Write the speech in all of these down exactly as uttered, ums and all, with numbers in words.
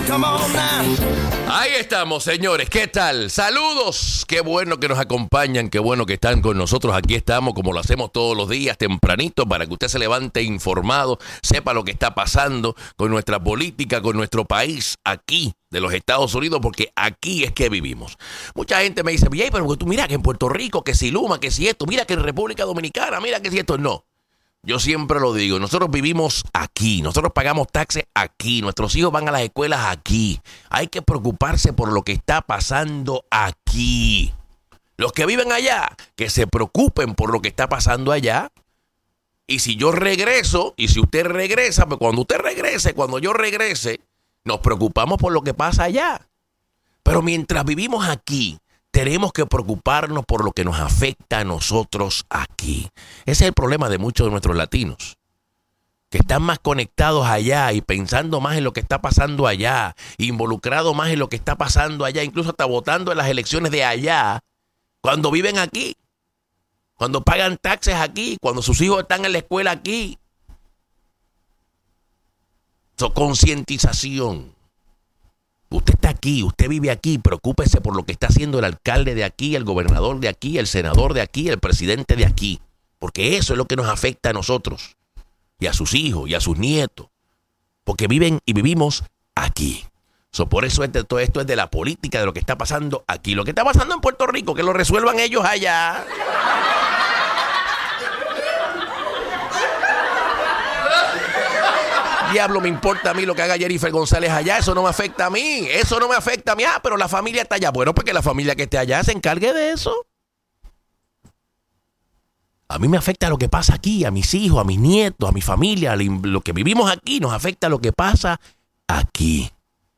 Come on now. Ahí estamos, señores. ¿Qué tal? Saludos. Qué bueno que nos acompañan, qué bueno que están con nosotros. Aquí estamos, como lo hacemos todos los días, tempranito, para que usted se levante informado, sepa lo que está pasando con nuestra política, con nuestro país, aquí de los Estados Unidos, porque aquí es que vivimos. Mucha gente me dice, oye, pero tú mira que en Puerto Rico, que si Luma, que si esto, mira que en República Dominicana, mira que si esto. No. Yo siempre lo digo, nosotros vivimos aquí, nosotros pagamos taxes aquí, nuestros hijos van a las escuelas aquí. Hay que preocuparse por lo que está pasando aquí. Los que viven allá, que se preocupen por lo que está pasando allá. Y si yo regreso, y si usted regresa, pues cuando usted regrese, cuando yo regrese, nos preocupamos por lo que pasa allá. Pero mientras vivimos aquí, tenemos que preocuparnos por lo que nos afecta a nosotros aquí. Ese es el problema de muchos de nuestros latinos, que están más conectados allá y pensando más en lo que está pasando allá, involucrados más en lo que está pasando allá, incluso hasta votando en las elecciones de allá, cuando viven aquí, cuando pagan taxes aquí, cuando sus hijos están en la escuela aquí. So, concientización. Usted está aquí, usted vive aquí, preocúpese por lo que está haciendo el alcalde de aquí, el gobernador de aquí, el senador de aquí, el presidente de aquí. Porque eso es lo que nos afecta a nosotros, y a sus hijos, y a sus nietos. Porque viven y vivimos aquí. So, por eso este, todo esto es de la política, de lo que está pasando aquí. Lo que está pasando en Puerto Rico, que lo resuelvan ellos allá. Diablo, me importa a mí lo que haga Jennifer González allá, eso no me afecta a mí, eso no me afecta a mí. Ah, pero la familia está allá. Bueno, porque la familia que esté allá se encargue de eso. A mí me afecta lo que pasa aquí, a mis hijos, a mis nietos, a mi familia, lo que vivimos aquí, nos afecta lo que pasa aquí.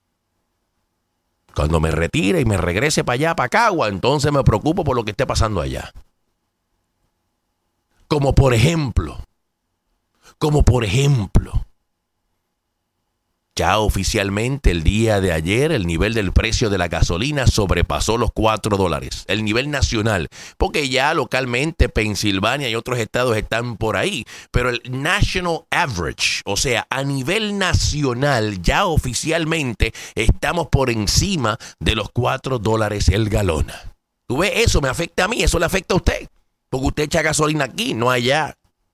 Cuando me retire y me regrese para allá, para Cagua, entonces me preocupo por lo que esté pasando allá. Como por ejemplo, como por ejemplo, ya oficialmente el día de ayer el nivel del precio de la gasolina sobrepasó los cuatro dólares. El nivel nacional, porque ya localmente Pensilvania y otros estados están por ahí. Pero el national average, o sea, a nivel nacional, ya oficialmente estamos por encima de los cuatro dólares el galón. ¿Tú ves? Eso me afecta a mí, eso le afecta a usted. Porque usted echa gasolina aquí, no allá.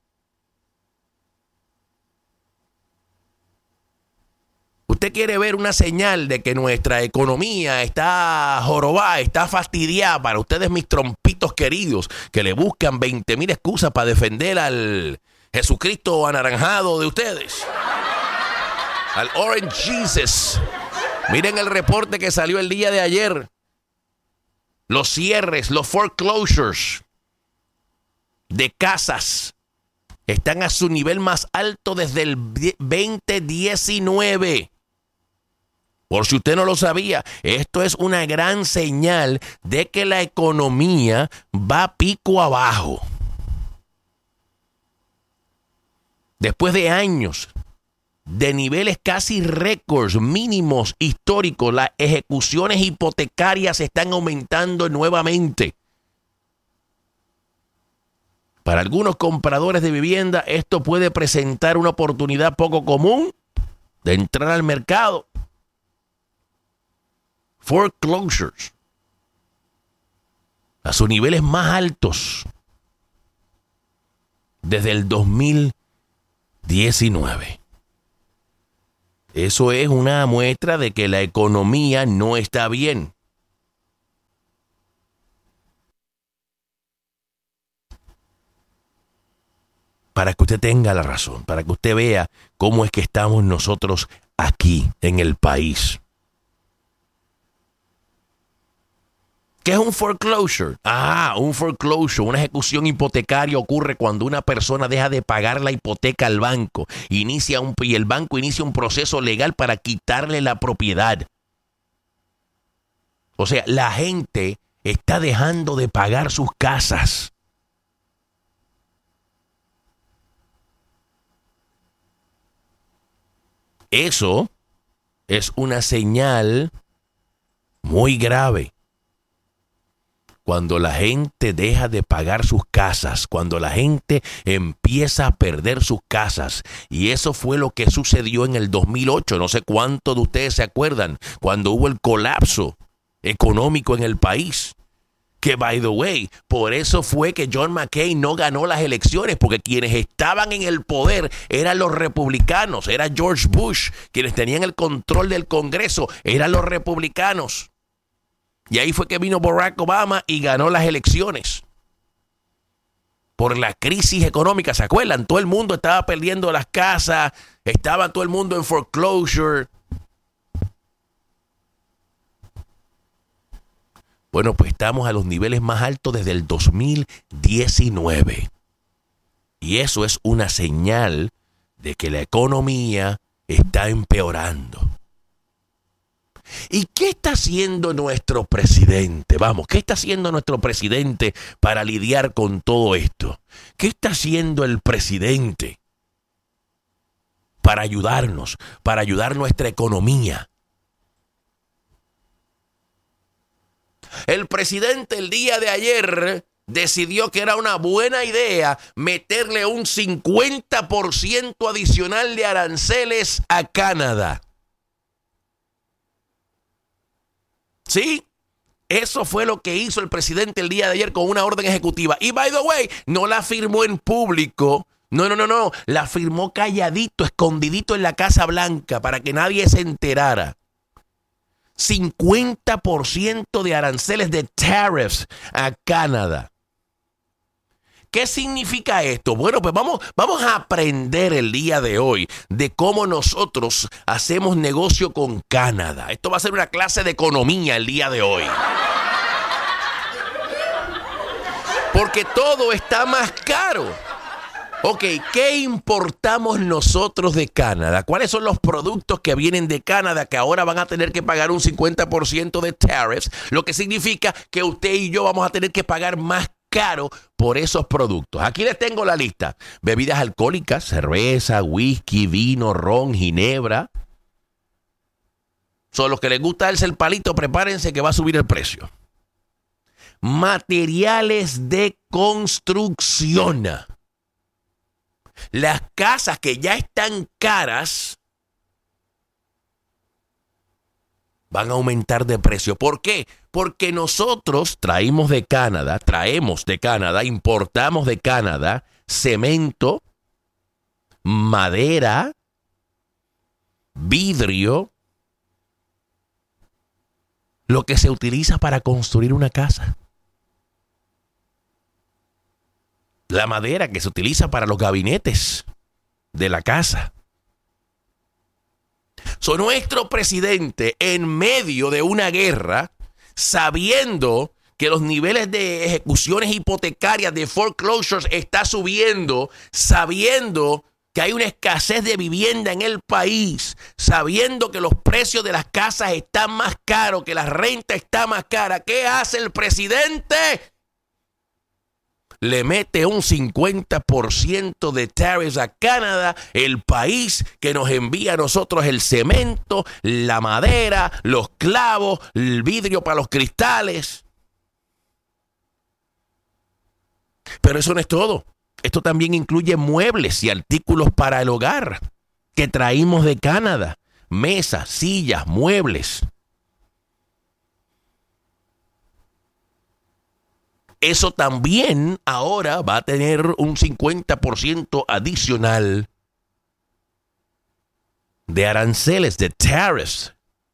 Usted quiere ver una señal de que nuestra economía está jorobada, está fastidiada. Para ustedes, mis trompitos queridos, que le buscan veinte mil excusas para defender al Jesucristo anaranjado de ustedes, al Orange Jesus. Miren el reporte que salió el día de ayer. Los cierres, los foreclosures de casas están a su nivel más alto desde el veinte diecinueve. Por si usted no lo sabía, esto es una gran señal de que la economía va pico abajo. Después de años de niveles casi récords, mínimos históricos, las ejecuciones hipotecarias están aumentando nuevamente. Para algunos compradores de vivienda, esto puede presentar una oportunidad poco común de entrar al mercado. Foreclosures a sus niveles más altos desde el dos mil diecinueve. Eso es una muestra de que la economía no está bien. Para que usted tenga la razón, para que usted vea cómo es que estamos nosotros aquí en el país. ¿Qué es un foreclosure? Ah, un foreclosure, una ejecución hipotecaria ocurre cuando una persona deja de pagar la hipoteca al banco, inicia un, y el banco inicia un proceso legal para quitarle la propiedad. O sea, la gente está dejando de pagar sus casas. Eso es una señal muy grave. cuando la gente deja de pagar sus casas, cuando la gente empieza a perder sus casas. Y eso fue lo que sucedió en el dos mil ocho. No sé cuántos de ustedes se acuerdan cuando hubo el colapso económico en el país. Que, by the way, por eso fue que John McCain no ganó las elecciones, porque quienes estaban en el poder eran los republicanos, era George Bush, quienes tenían el control del Congreso, eran los republicanos. Y ahí fue que vino Barack Obama y ganó las elecciones. Por la crisis económica, ¿se acuerdan? Todo el mundo estaba perdiendo las casas, estaba todo el mundo en foreclosure. Bueno, pues estamos a los niveles más altos desde el dos mil diecinueve. Y eso es una señal de que la economía está empeorando. ¿Y qué está haciendo nuestro presidente? Vamos, ¿qué está haciendo nuestro presidente para lidiar con todo esto? ¿Qué está haciendo el presidente para ayudarnos, para ayudar nuestra economía? El presidente el día de ayer decidió que era una buena idea meterle un cincuenta por ciento adicional de aranceles a Canadá. Sí, eso fue lo que hizo el presidente el día de ayer con una orden ejecutiva. Y, by the way, no la firmó en público. No, no, no, no. La firmó calladito, escondidito en la Casa Blanca para que nadie se enterara. cincuenta por ciento de aranceles de tariffs a Canadá. ¿Qué significa esto? Bueno, pues vamos, vamos a aprender el día de hoy de cómo nosotros hacemos negocio con Canadá. Esto va a ser una clase de economía el día de hoy. Porque todo está más caro. Ok, ¿qué importamos nosotros de Canadá? ¿Cuáles son los productos que vienen de Canadá que ahora van a tener que pagar un cincuenta por ciento de tariffs? Lo que significa que usted y yo vamos a tener que pagar más caro por esos productos. Aquí les tengo la lista. Bebidas alcohólicas, cerveza, whisky, vino, ron, ginebra. Son los que les gusta darse el palito, prepárense que va a subir el precio. Materiales de construcción. Las casas que ya están caras van a aumentar de precio. ¿Por qué? Porque nosotros traímos de Canadá, traemos de Canadá, importamos de Canadá cemento, madera, vidrio, lo que se utiliza para construir una casa. La madera que se utiliza para los gabinetes de la casa. So, nuestro presidente, en medio de una guerra, sabiendo que los niveles de ejecuciones hipotecarias, de foreclosures, está subiendo, sabiendo que hay una escasez de vivienda en el país, sabiendo que los precios de las casas están más caros, que la renta está más cara, ¿qué hace el presidente? Le mete un cincuenta por ciento de tariffs a Canadá, el país que nos envía a nosotros el cemento, la madera, los clavos, el vidrio para los cristales. Pero eso no es todo. Esto también incluye muebles y artículos para el hogar que traímos de Canadá. Mesas, sillas, muebles. Eso también ahora va a tener un cincuenta por ciento adicional de aranceles, de tariffs.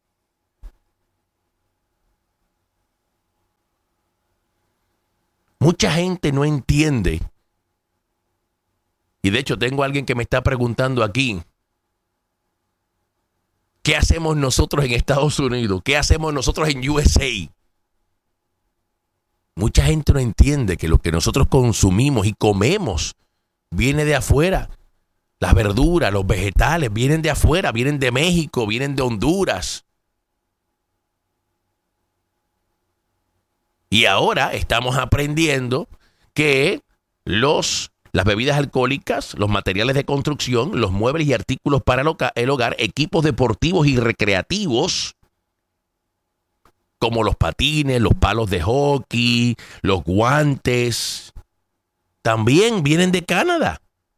Mucha gente no entiende. Y de hecho tengo a alguien que me está preguntando aquí, ¿qué hacemos nosotros en Estados Unidos? ¿Qué hacemos nosotros en U S A? Mucha gente no entiende que lo que nosotros consumimos y comemos viene de afuera. Las verduras, los vegetales vienen de afuera, vienen de México, vienen de Honduras. Y ahora estamos aprendiendo que los, las bebidas alcohólicas, los materiales de construcción, los muebles y artículos para el hogar, equipos deportivos y recreativos, como los patines, los palos de hockey, los guantes, también vienen de Canadá.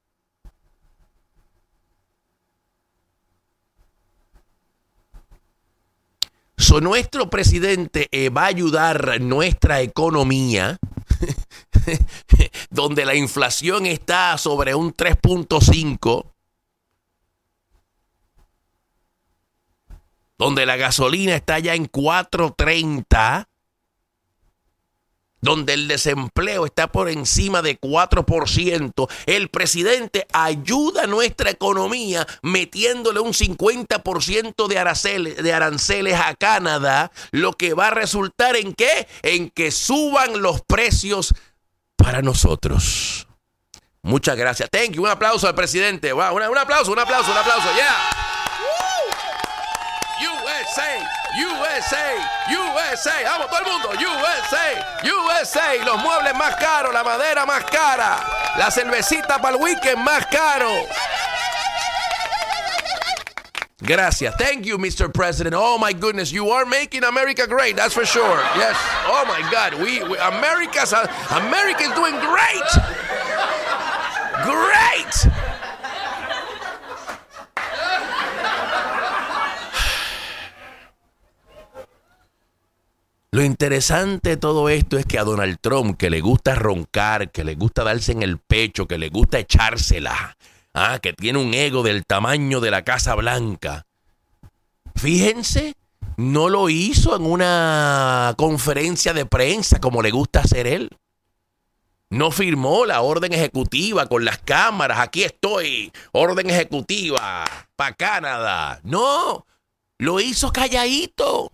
So, nuestro presidente eh, va a ayudar nuestra economía, donde la inflación está sobre un tres punto cinco, donde la gasolina está ya en cuatro treinta, donde el desempleo está por encima de cuatro por ciento, el presidente ayuda a nuestra economía metiéndole un cincuenta por ciento de aranceles, de aranceles a Canadá, lo que va a resultar en ¿qué? En que suban los precios para nosotros. Muchas gracias. Thank you. Un aplauso al presidente. Wow, un, un aplauso, un aplauso, un aplauso. Yeah. U S A, U S A, U S A. Vamos, todo el mundo. U S A, U S A. Los muebles más caros, la madera más cara, la cervecita para el weekend más caro. Gracias. Thank you, Mister President. Oh, my goodness. You are making America great. That's for sure. Yes. Oh, my God. We, we America's, uh, America is doing great. Great. Lo interesante de todo esto es que a Donald Trump, que le gusta roncar, que le gusta darse en el pecho, que le gusta echársela, ah, que tiene un ego del tamaño de la Casa Blanca, fíjense, no lo hizo en una conferencia de prensa como le gusta hacer él. No firmó la orden ejecutiva con las cámaras. Aquí estoy, orden ejecutiva para Canadá. No, lo hizo calladito.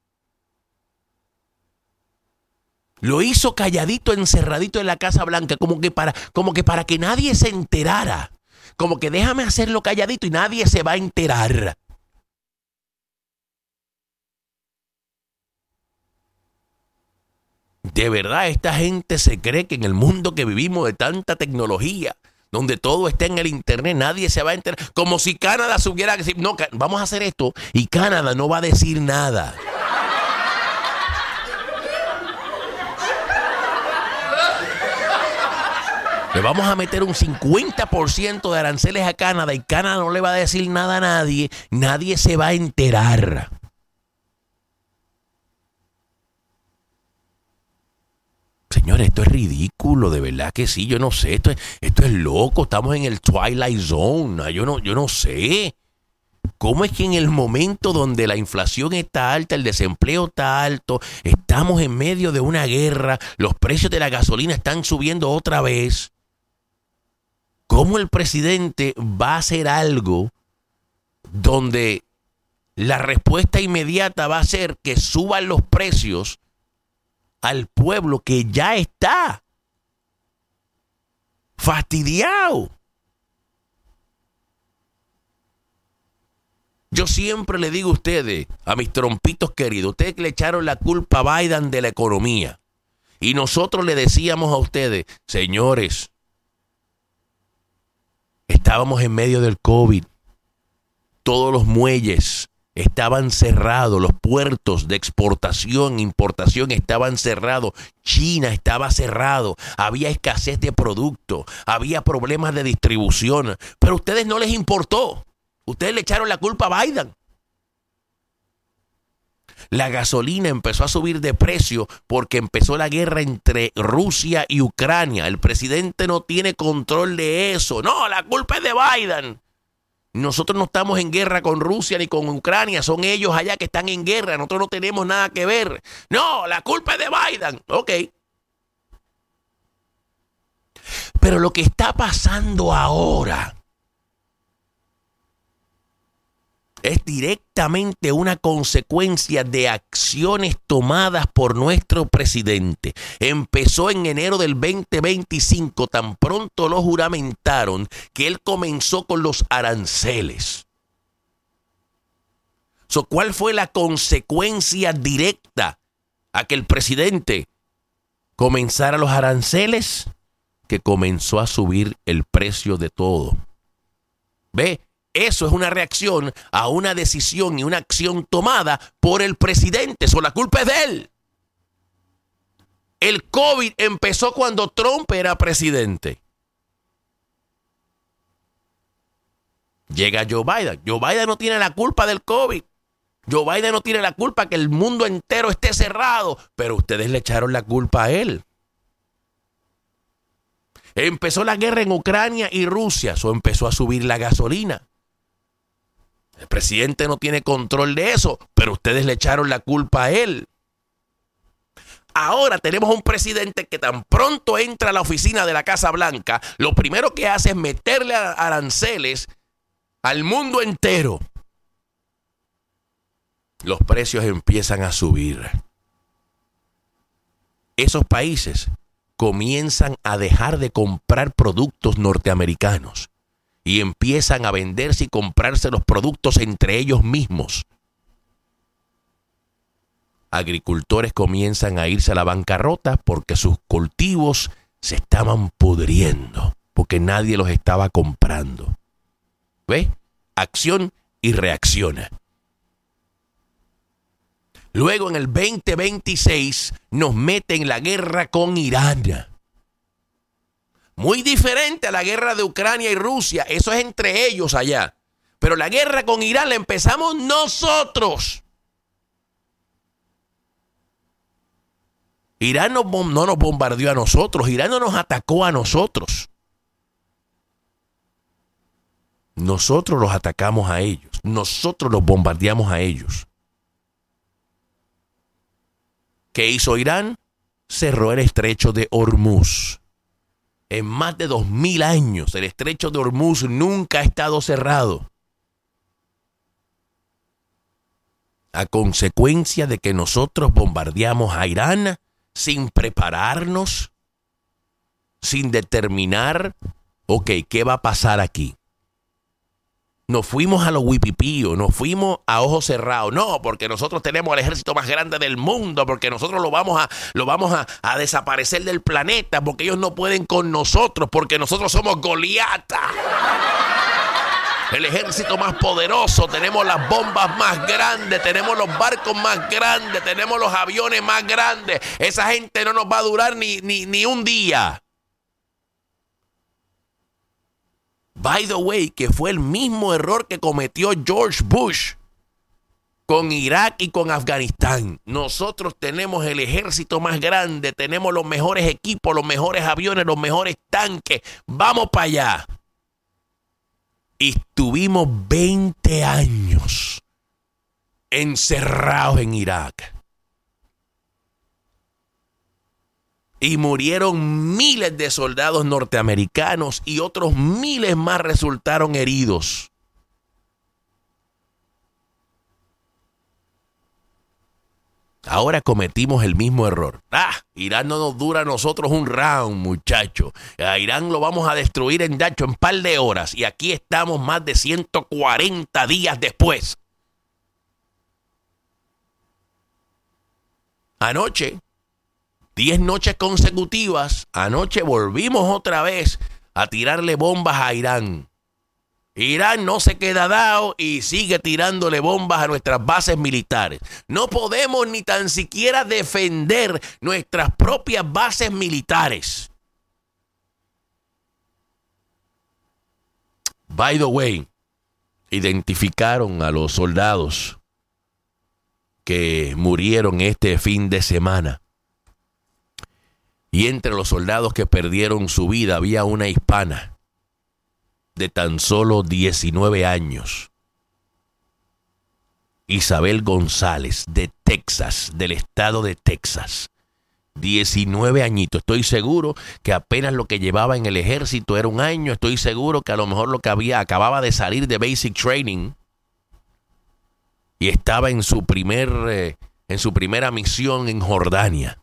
Lo hizo calladito, encerradito en la Casa Blanca, como que para, como que para que nadie se enterara. Como que déjame hacerlo calladito y nadie se va a enterar. De verdad, esta gente se cree que en el mundo que vivimos de tanta tecnología, donde todo está en el internet, nadie se va a enterar. Como si Canadá se hubiera decir, no, vamos a hacer esto y Canadá no va a decir nada. Le vamos a meter un cincuenta por ciento de aranceles a Canadá y Canadá no le va a decir nada a nadie. Nadie se va a enterar. Señores, esto es ridículo, de verdad que sí, yo no sé, esto es, esto es loco, estamos en el Twilight Zone, yo no, yo no sé. ¿Cómo es que en el momento donde la inflación está alta, el desempleo está alto, estamos en medio de una guerra, los precios de la gasolina están subiendo otra vez? ¿Cómo el presidente va a hacer algo donde la respuesta inmediata va a ser que suban los precios al pueblo que ya está fastidiado? Yo siempre le digo a ustedes, a mis trompitos queridos, ustedes que le echaron la culpa a Biden de la economía. Y nosotros le decíamos a ustedes, señores, estábamos en medio del COVID. Todos los muelles estaban cerrados, los puertos de exportación, importación estaban cerrados, China estaba cerrado, había escasez de productos, había problemas de distribución, pero a ustedes no les importó. Ustedes le echaron la culpa a Biden. La gasolina empezó a subir de precio porque empezó la guerra entre Rusia y Ucrania. El presidente no tiene control de eso. No, la culpa es de Biden. Nosotros no estamos en guerra con Rusia ni con Ucrania. Son ellos allá que están en guerra. Nosotros no tenemos nada que ver. No, la culpa es de Biden. Ok. Pero lo que está pasando ahora es directamente una consecuencia de acciones tomadas por nuestro presidente. Empezó en enero del veinte veinticinco, tan pronto lo juramentaron, que él comenzó con los aranceles. So, ¿cuál fue la consecuencia directa a que el presidente comenzara los aranceles? Que comenzó a subir el precio de todo. ¿Ve? eso es una reacción a una decisión y una acción tomada por el presidente. Eso la culpa es de él. El COVID empezó cuando Trump era presidente. Llega Joe Biden. Joe Biden no tiene la culpa del COVID. Joe Biden no tiene la culpa que el mundo entero esté cerrado, pero ustedes le echaron la culpa a él. Empezó la guerra en Ucrania y Rusia, eso empezó a subir la gasolina. El presidente no tiene control de eso, pero ustedes le echaron la culpa a él. Ahora tenemos un presidente que tan pronto entra a la oficina de la Casa Blanca, lo primero que hace es meterle aranceles al mundo entero. Los precios empiezan a subir. Esos países comienzan a dejar de comprar productos norteamericanos y empiezan a venderse y comprarse los productos entre ellos mismos. Agricultores comienzan a irse a la bancarrota porque sus cultivos se estaban pudriendo, porque nadie los estaba comprando. ¿Ves? Acción y reacción. Luego en el veinte veintiséis nos meten la guerra con Irán. Muy diferente a la guerra de Ucrania y Rusia. Eso es entre ellos allá. Pero la guerra con Irán la empezamos nosotros. Irán no, no nos bombardeó a nosotros. Irán no nos atacó a nosotros. Nosotros los atacamos a ellos. Nosotros los bombardeamos a ellos. ¿Qué hizo Irán? Cerró el estrecho de Hormuz. En más de dos mil años, el estrecho de Hormuz nunca ha estado cerrado. A consecuencia de que nosotros bombardeamos a Irán sin prepararnos, sin determinar, ok, ¿qué va a pasar aquí? Nos fuimos a los huipipíos, nos fuimos a ojos cerrados. No, porque nosotros tenemos el ejército más grande del mundo, porque nosotros lo vamos a, lo vamos a, a desaparecer del planeta, porque ellos no pueden con nosotros, porque nosotros somos Goliata. El ejército más poderoso, tenemos las bombas más grandes, tenemos los barcos más grandes, tenemos los aviones más grandes. Esa gente no nos va a durar ni, ni, ni un día. By the way, que fue el mismo error que cometió George Bush con Irak y con Afganistán. Nosotros tenemos el ejército más grande, tenemos los mejores equipos, los mejores aviones, los mejores tanques. Vamos para allá. Y estuvimos veinte años encerrados en Irak. Y murieron miles de soldados norteamericanos y otros miles más resultaron heridos. Ahora cometimos el mismo error. Ah, Irán no nos dura a nosotros un round, muchacho. A Irán lo vamos a destruir en Dacho en un par de horas. Y aquí estamos más de ciento cuarenta días después. Anoche, diez noches consecutivas, anoche volvimos otra vez a tirarle bombas a Irán. Irán no se queda dado y sigue tirándole bombas a nuestras bases militares. No podemos ni tan siquiera defender nuestras propias bases militares. By the way, identificaron a los soldados que murieron este fin de semana. Y entre los soldados que perdieron su vida había una hispana de tan solo diecinueve años. Isabel González, de Texas, del estado de Texas. diecinueve añitos. Estoy seguro que apenas lo que llevaba en el ejército era un año. Estoy seguro que a lo mejor lo que había, acababa de salir de Basic Training y estaba en su primer, eh, en su primera misión en Jordania.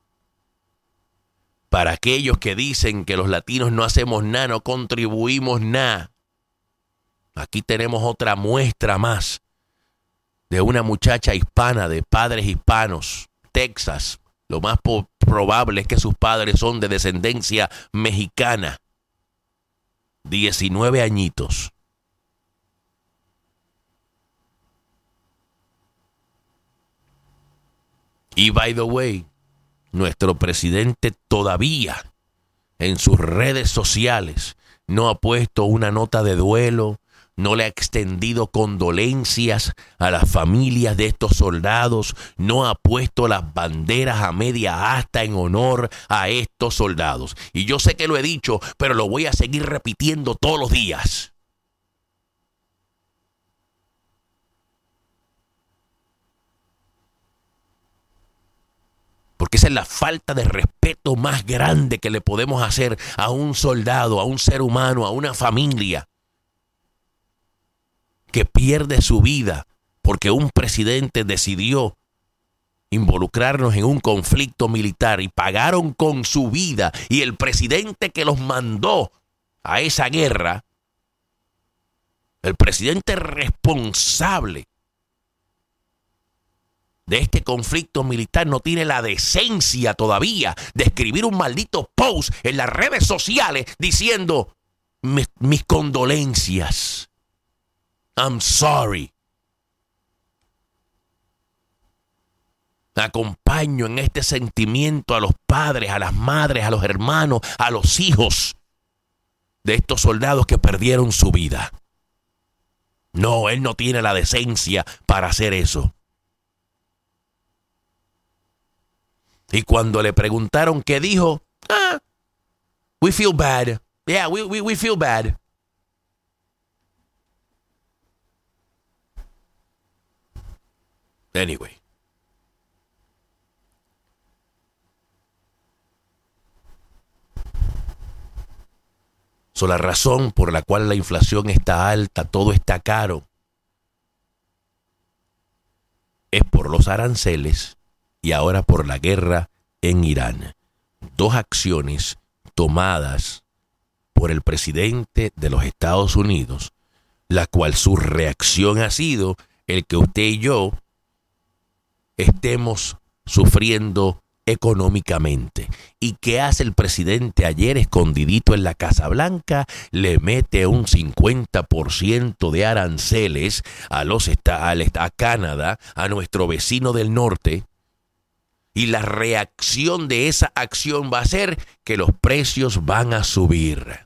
Para aquellos que dicen que los latinos no hacemos nada, no contribuimos nada, aquí tenemos otra muestra más de una muchacha hispana, de padres hispanos, Texas. Lo más po- probable es que sus padres son de descendencia mexicana. diecinueve añitos. Y by the way, nuestro presidente todavía en sus redes sociales no ha puesto una nota de duelo, no le ha extendido condolencias a las familias de estos soldados, no ha puesto las banderas a media asta en honor a estos soldados. Y yo sé que lo he dicho, pero lo voy a seguir repitiendo todos los días. Porque esa es la falta de respeto más grande que le podemos hacer a un soldado, a un ser humano, a una familia que pierde su vida porque un presidente decidió involucrarnos en un conflicto militar y pagaron con su vida, y el presidente que los mandó a esa guerra, el presidente responsable de este conflicto militar, no tiene la decencia todavía de escribir un maldito post en las redes sociales diciendo mis, mis condolencias. I'm sorry. Acompaño en este sentimiento a los padres, a las madres, a los hermanos, a los hijos de estos soldados que perdieron su vida. No, él no tiene la decencia para hacer eso. Y cuando le preguntaron qué dijo, ah, we feel bad. Yeah, we, we, we feel bad. Anyway. So, la razón por la cual la inflación está alta, todo está caro, es por los aranceles y ahora por la guerra en Irán. Dos acciones tomadas por el presidente de los Estados Unidos, la cual su reacción ha sido el que usted y yo estemos sufriendo económicamente. ¿Y qué hace el presidente ayer escondidito en la Casa Blanca? Le mete un cincuenta por ciento de aranceles a, los, a Canadá, a nuestro vecino del norte. Y la reacción de esa acción va a ser que los precios van a subir.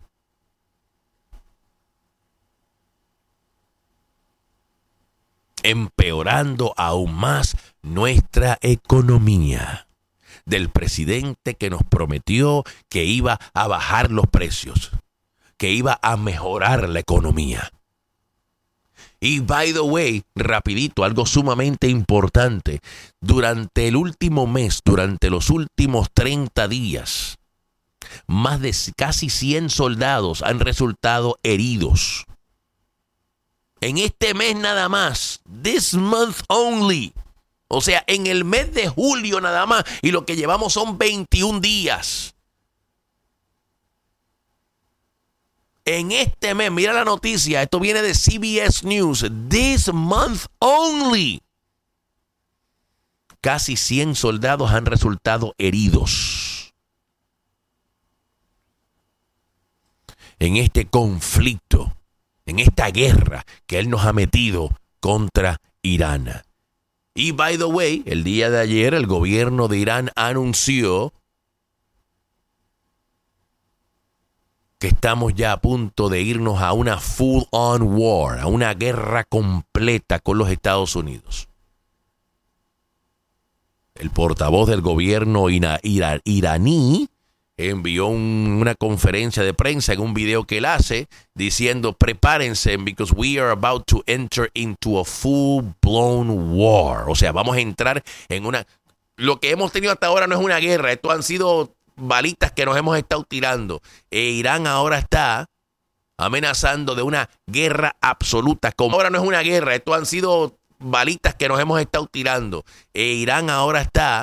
Empeorando aún más nuestra economía. Del presidente que nos prometió que iba a bajar los precios, que iba a mejorar la economía. Y by the way, rapidito, algo sumamente importante. Durante el último mes, durante los últimos treinta días, más de casi cien soldados han resultado heridos. En este mes nada más, this month only. O sea, en el mes de julio nada más, y lo que llevamos son veintiún días. En este mes, mira la noticia, esto viene de C B S News, this month only. Casi cien soldados han resultado heridos en este conflicto, en esta guerra que él nos ha metido contra Irán. Y by the way, el día de ayer el gobierno de Irán anunció que estamos ya a punto de irnos a una full-on war, a una guerra completa con los Estados Unidos. El portavoz del gobierno ira, ira, iraní envió un, una conferencia de prensa en un video que él hace diciendo prepárense because we are about to enter into a full-blown war. O sea, vamos a entrar en una... Lo que hemos tenido hasta ahora no es una guerra, esto han sido balitas que nos hemos estado tirando. E Irán ahora está amenazando de una guerra absoluta. Como ahora no es una guerra, esto han sido balitas que nos hemos estado tirando. E Irán ahora está